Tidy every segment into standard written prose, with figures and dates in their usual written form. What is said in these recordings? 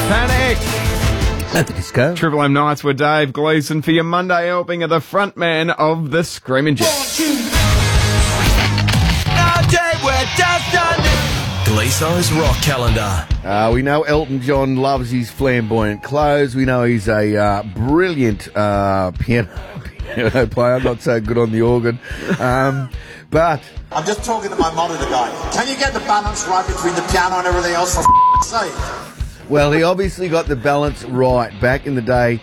Panic! At the disco. Triple M Nights with Dave Gleeson for your Monday helping of the front man of the Screaming Jets. Gleeson's Rock Calendar. We know Elton John loves his flamboyant clothes. We know he's a brilliant piano player. I'm not so good on the organ. But I'm just talking to my monitor guy. Can you get the balance right between the piano and everything else, for f***ing sake? well, he obviously got the balance right back in the day,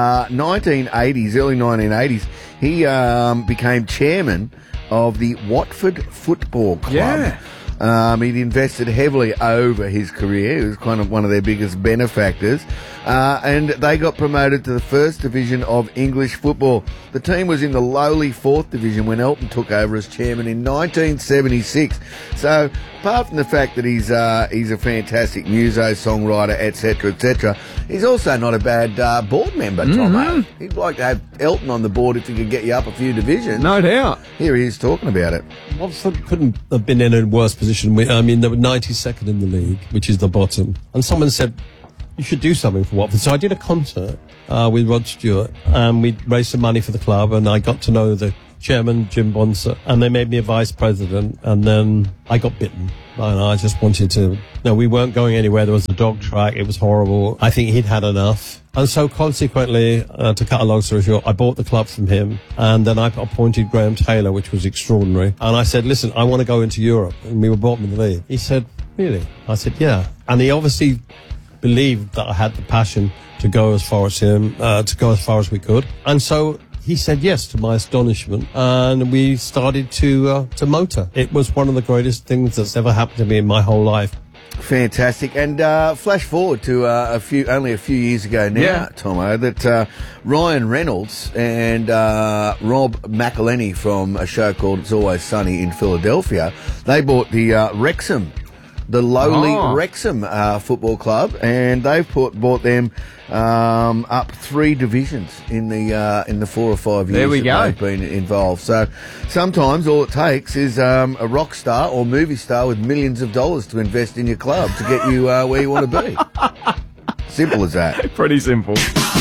1980s, early 1980s. He became chairman of the Watford Football Club. Yeah. He'd invested heavily over his career. He was kind of one of their biggest benefactors. And they got promoted to the first division of English football. The team was in the lowly fourth division when Elton took over as chairman in 1976. So, apart from the fact that he's a fantastic muso, songwriter, etc., he's also not a bad board member, Tomo. He'd like to have Elton on the board if he could get you up a few divisions. No doubt. Here he is talking about it. Watford couldn't have been in a worse position. I mean, they were 92nd in the league, which is the bottom. And someone said, you should do something for Watford. So I did a concert with Rod Stewart, and we raised some money for the club, and I got to know the chairman, Jim Bonser, and they made me a vice president, and then I got bitten. And I just wanted to... No, we weren't going anywhere. There was a dog track. It was horrible. I think he'd had enough. And so consequently, to cut a long story short, I bought the club from him, and then I appointed Graham Taylor, which was extraordinary. And I said, listen, I want to go into Europe. And we were bottom of the league. He said, really? I said, yeah. And he obviously believed that I had the passion to go as far as him, to go as far as we could. And so he said yes, to my astonishment, and we started to motor. It was one of the greatest things that's ever happened to me in my whole life. Fantastic. And flash forward to only a few years ago now, Tomo, that Ryan Reynolds and Rob McElhenney from a show called It's Always Sunny in Philadelphia, they bought the Wrexham, the lowly Wrexham football club, and they've bought them up 3 divisions in the 4 or 5 years they've been involved. So sometimes all it takes is a rock star or movie star with millions of dollars to invest in your club to get you where you want to be. Simple as that. Pretty simple.